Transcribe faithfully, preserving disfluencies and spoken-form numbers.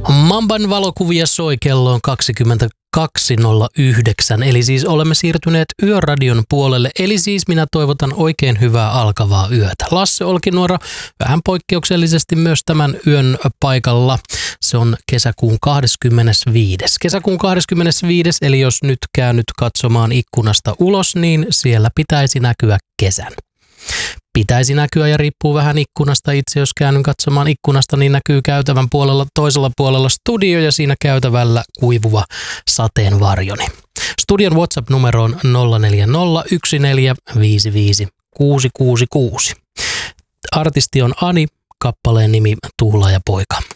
Mamban valokuvia soi, kello on kaksikymmentäkaksi nolla yhdeksän, eli siis olemme siirtyneet Yöradion puolelle, eli siis minä toivotan oikein hyvää alkavaa yötä. Lasse Olkinuora vähän poikkeuksellisesti myös tämän yön paikalla. Se on kesäkuun kahdeskymmenesviides. Kesäkuun kahdeskymmenesviides, eli jos nyt käännyt katsomaan ikkunasta ulos, niin siellä pitäisi näkyä kesän. Pitäisi näkyä ja riippuu vähän ikkunasta. Itse jos käännyn katsomaan ikkunasta, niin näkyy käytävän puolella, toisella puolella studio ja siinä käytävällä kuivuva sateenvarjoni. Studion WhatsApp-numero on nolla neljä nolla yksi neljä viisi viisi kuusi kuusi kuusi. Artisti on Ani, kappaleen nimi Tuhlaajapoika.